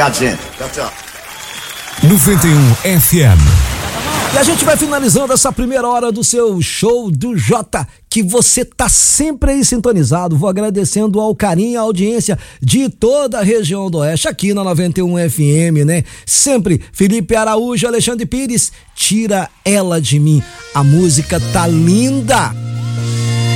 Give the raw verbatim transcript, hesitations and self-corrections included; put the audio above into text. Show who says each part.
Speaker 1: Obrigado, gente. Tchau, tchau.
Speaker 2: noventa e um F M.
Speaker 3: E a gente vai finalizando essa primeira hora do seu show do Jota, que você tá sempre aí sintonizado. Vou agradecendo ao carinho e à audiência de toda a região do Oeste, aqui na noventa e um F M, né? Sempre Felipe Araújo, Alexandre Pires, Tira Ela de Mim. A música tá linda.